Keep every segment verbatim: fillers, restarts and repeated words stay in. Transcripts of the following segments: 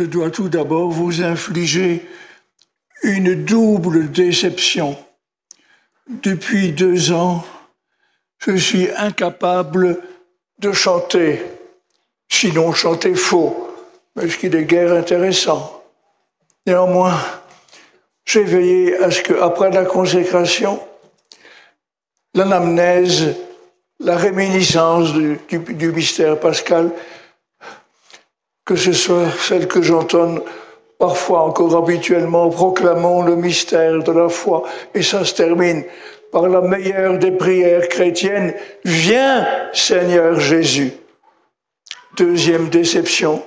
je dois tout d'abord vous infliger une double déception. Depuis deux ans, je suis incapable de chanter, sinon chanter faux, mais ce qui est guère intéressant. Néanmoins, j'ai veillé à ce qu'après la consécration, l'anamnèse, la réminiscence du, du, du mystère pascal, que ce soit celle que j'entonne parfois encore habituellement, proclamons le mystère de la foi, et ça se termine par la meilleure des prières chrétiennes, viens Seigneur Jésus. Deuxième déception,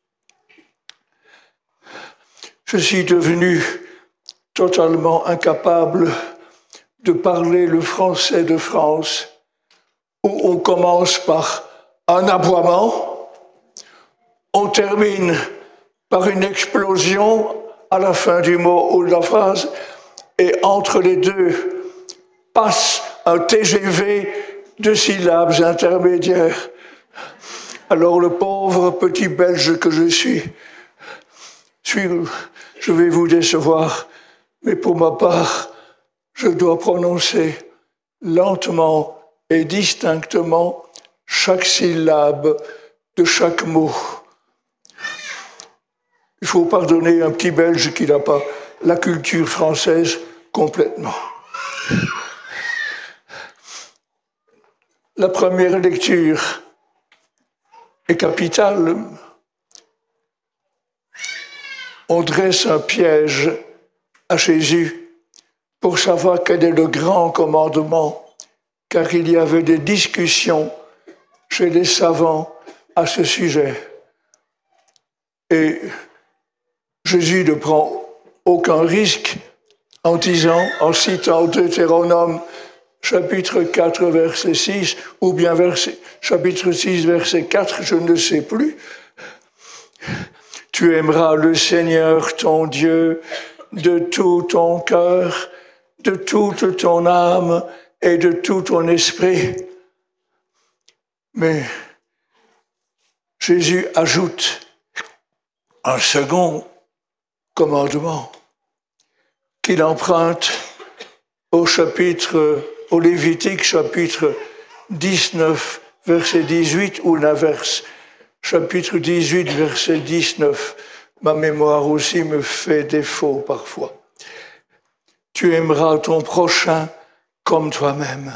je suis devenu totalement incapable de parler le français de France, où on commence par un aboiement, on termine par une explosion à la fin du mot ou de la phrase, et entre les deux passe un T G V de syllabes intermédiaires. Alors le pauvre petit Belge que je suis, je vais vous décevoir, mais pour ma part, je dois prononcer lentement et distinctement chaque syllabe de chaque mot. Il faut pardonner un petit Belge qui n'a pas la culture française complètement. La première lecture est capitale. On dresse un piège à Jésus pour savoir quel est le grand commandement, car il y avait des discussions chez les savants à ce sujet. Et Jésus ne prend aucun risque en disant, en citant Deutéronome, chapitre quatre, verset six, ou bien verset, chapitre six, verset quatre, je ne sais plus. Tu aimeras le Seigneur ton Dieu de tout ton cœur, de toute ton âme et de tout ton esprit. Mais Jésus ajoute un second commandement qu'il emprunte au chapitre, au Lévitique, chapitre dix-neuf, verset dix-huit, ou l'inverse, chapitre dix-huit, verset dix-neuf. Ma mémoire aussi me fait défaut parfois. Tu aimeras ton prochain comme toi-même.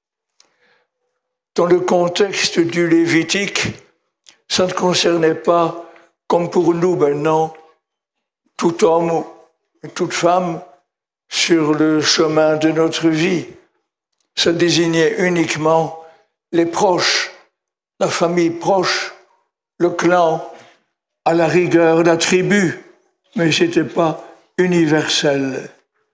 Dans le contexte du Lévitique, ça ne concernait pas, comme pour nous maintenant, tout homme et toute femme sur le chemin de notre vie. Ça désignait uniquement les proches, la famille proche, le clan, à la rigueur la tribu, mais ce n'était pas universel.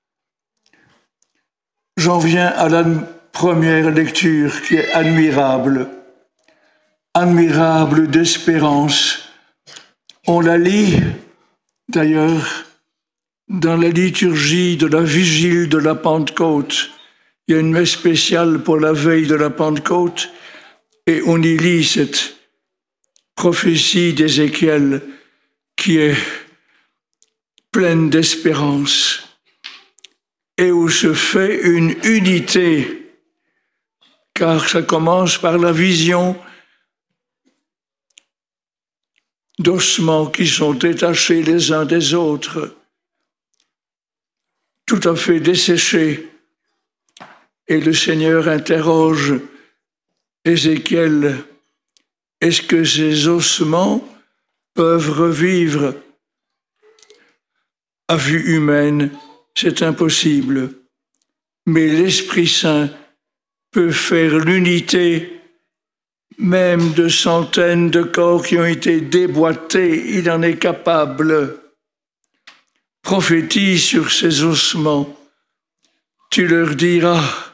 J'en viens à la première lecture qui est admirable, admirable d'espérance. On la lit, d'ailleurs, dans la liturgie de la vigile de la Pentecôte. Il y a une messe spéciale pour la veille de la Pentecôte et on y lit cette prophétie d'Ézéchiel qui est pleine d'espérance et où se fait une unité, car ça commence par la vision d'ossements qui sont détachés les uns des autres, tout à fait desséchés. Et le Seigneur interroge Ézéchiel, est-ce que ces ossements peuvent revivre? À vue humaine, c'est impossible. Mais l'Esprit Saint peut faire l'unité même de centaines de corps qui ont été déboîtés. Il en est capable. Prophétise sur ces ossements. Tu leur diras,